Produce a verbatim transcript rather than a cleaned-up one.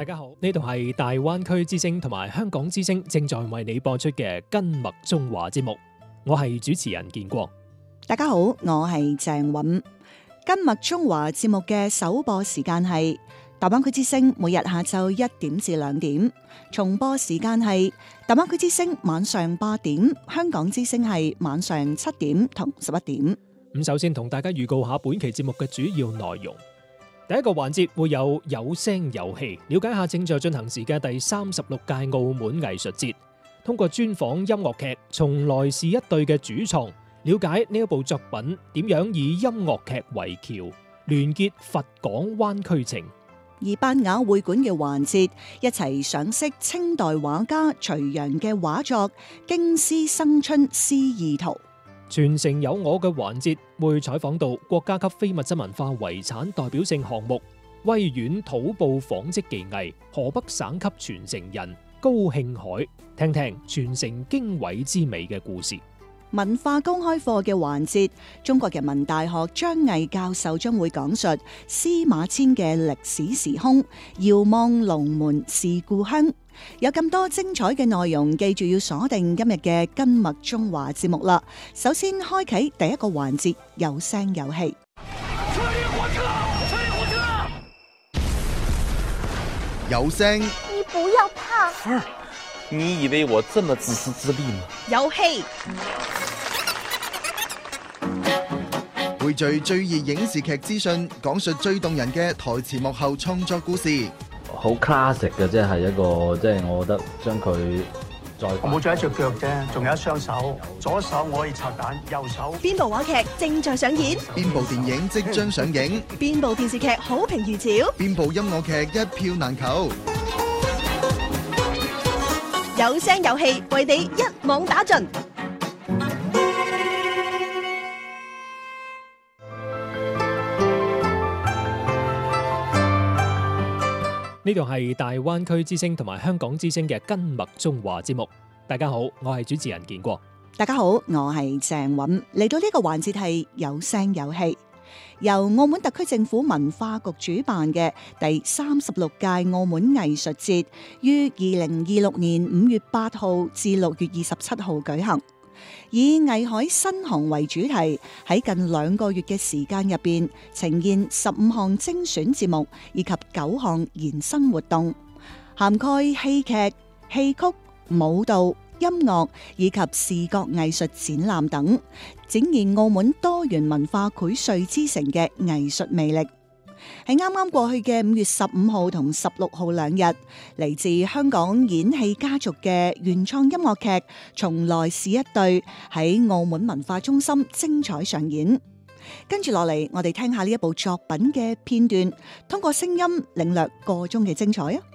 大家好，呢度係大灣區之聲同埋香港之聲正在為你播出嘅跟麥中華節目，我係主持人建國。 大家好，我係鄭韻。跟麥中華節目嘅首播時間係大灣區之聲每日下晝一點至兩點，重播時間係大灣區之聲晚上八點，香港之聲係晚上七點同十一點。 咁首先同大家預告下本期節目嘅主要內容。第一個環節會有有聲有戲，了解下正在進行時嘅第三十六屆澳門藝術節，通過專訪音樂劇《從來是一對》嘅主創，了解呢一部作品點樣以音樂劇為橋，聯結佛港灣區情。 而班雅會館嘅環節，一齊賞識清代畫家徐陽嘅畫作《京師生春思意圖》。 傳承有我嘅環節會採訪到國家級非物質文化遺產代表性項目威遠土布紡織技藝河北省級傳承人高慶海，聽聽傳承經緯之美嘅故事。 文化公開課嘅環節，中國人民大學張毅教授將會講述司馬遷嘅歷史時空，遙望龍門是故鄉。有咁多精彩嘅內容，記住要鎖定今日嘅跟麥中華節目啦。首先開啟第一個環節，有聲有戲。 車裂火車，車裂火車。 有聲。 你不要怕。 兒，你以為我這麼自私自利嗎？ 有戲。 匯聚最熱影視劇資訊，講述最動人嘅台前幕後創作故事。 好 classic 嘅，即係一個，即係我覺得將佢再我冇咗一隻腳啫，仲有一雙手，左手我可以拆彈，右手。 邊部話劇正在上演？ 邊部電影即將上映？ 邊部電視劇好評如潮？ 邊部音樂劇一票難求？ 有聲有戲，為你一網打盡。 呢度係大灣區之聲同埋香港之聲嘅跟麥中華節目。大家好，我係主持人建國。 大家好，我係鄭韻。嚟到呢個環節係有聲有戲，由澳門特區政府文化局主辦嘅第三十六屆澳門藝術節，於二零二六年五月八號至六月二十七號舉行。以藝海新航為主題，喺近兩個月嘅時間入邊，呈現十五項精選節目以及九項延伸活動，涵蓋戲劇、戲曲、舞蹈、音樂以及視覺藝術展覽等，展現澳門多元文化薈萃之城嘅藝術魅力。喺啱啱過去嘅五月十五號同十六號兩日，嚟自香港演戲家族嘅原創音樂劇《從來是一對》喺澳門文化中心精彩上演。跟住落嚟，我哋聽下呢一部作品嘅片段，通過聲音領略個中嘅精彩啊！